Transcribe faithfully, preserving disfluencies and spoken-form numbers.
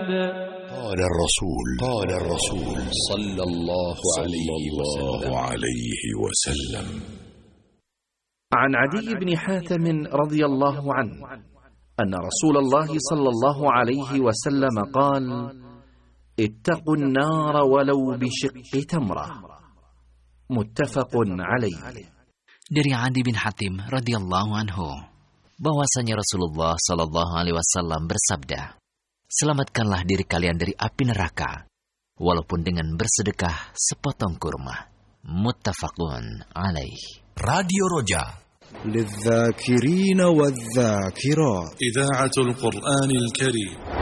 قال الرسول قال الرسول صلى الله عليه وسلم. عن عدي بن حاتم رضي الله عنه أن رسول الله صلى الله عليه وسلم قال: اتقوا النار ولو بشق تمرة. متفق عليه. Dari Adi bin Hatim radhiyallahu anhu bahwasanya Rasulullah sallallahu alaihi wasallam bersabda, selamatkanlah diri kalian dari api neraka walaupun dengan bersedekah sepotong kurma. Muttafaqun alaih. Radio Roja للذاكرين والذاكرات إذاعة القرآن الكريم.